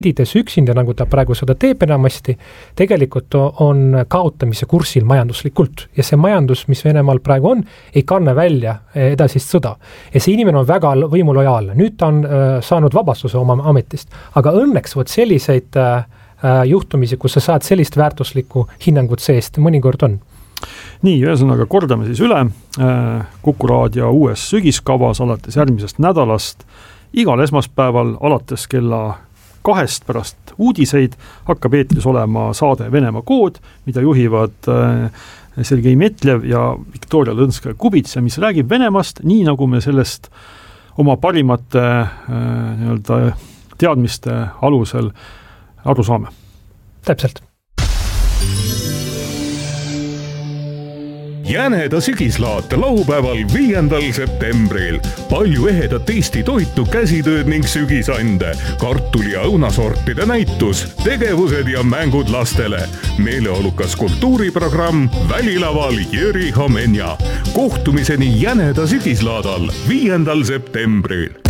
Tides üksinda, nagu ta praegu seda teeb enamasti, tegelikult on kaotamise kursil majanduslikult. Ja see majandus, mis Venemaal praegu on, ei kanna välja edasist sõda. Ja see inimene on väga võimulojaalne. Nüüd ta on saanud vabastuse oma ametist. Aga õnneks selliseid juhtumisi, kus sa saad sellist väärtuslikku hinnangut seest, mõnikord on. Nii, ühesõnaga kordame siis üle. Kuku Raadio uues sügiskavas alates järgmisest nädalast. Igal esmaspäeval alates kella 2 pärast uudiseid hakkab eetris olema saade Venemaa kood, mida juhivad Sergei Metlev ja Viktoria Lõnska-Kubitsa, mis räägib Venemaast, nii nagu me sellest oma parimate teadmiste alusel aru saame. Täpselt. Jäneda sügislaat laupäeval 5. septembril. Palju ehedat Eesti toitu, käsitööd ning sügisande, kartuli ja õunasortide näitus, tegevused ja mängud lastele. Meeleolukas kultuuriprogramm Välilaval Jüri Homenja. Kohtumiseni Jäneda sügislaadal 5. septembril.